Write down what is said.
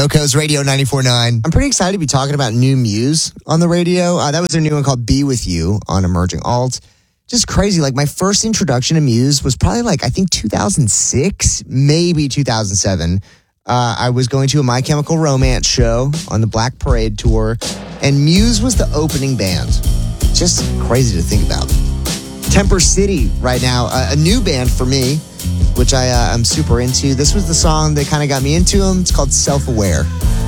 Coco's Radio 94.9. I'm pretty excited to be talking about new Muse on the radio. That was their new one called Be With You on Emerging Alt. Just crazy. Like, my first introduction to Muse was probably I think 2006, maybe 2007. I was going to a My Chemical Romance show on the Black Parade tour, and Muse was the opening band. Just crazy to think about. Temper City right now, a new band for me, which I'm super into. This was the song that kind of got me into them. It's called Self-Aware.